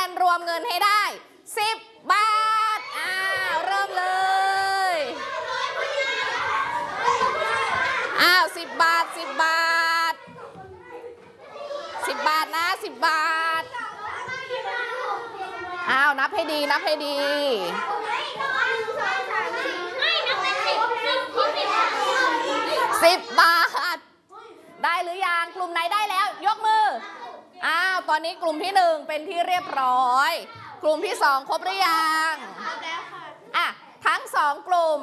นรวมเงินให้ได้10 บาทเริ่มเลย10 บาท10 บาท10 บาทนะ10 บาทนับให้ดีนับให้ดี10 บาทได้หรือยังกลุ่มไหนได้แล้วยกมือตอนนี้กลุ่มที่1เป็นที่เรียบร้อยกลุ่มที่2ครบหรือยังทั้ง2กลุ่ม